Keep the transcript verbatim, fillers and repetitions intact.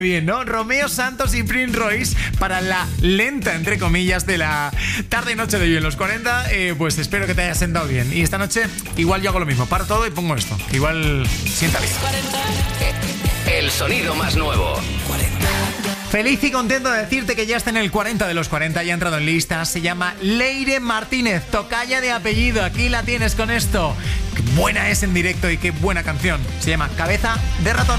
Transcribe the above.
Bien, ¿no? Romeo Santos y Prince Royce para la lenta, entre comillas, de la tarde y noche de hoy en los cuarenta. Eh, pues espero que te hayas sentado bien. Y esta noche igual yo hago lo mismo. Paro todo y pongo esto. Que igual sienta bien. El sonido más nuevo. cuarenta. Feliz y contento de decirte que ya está en el cuarenta de los cuarenta. Ya ha entrado en lista. Se llama Leire Martínez. Tocaya de apellido. Aquí la tienes con esto. Qué buena es en directo y qué buena canción. Se llama Cabeza de Ratón.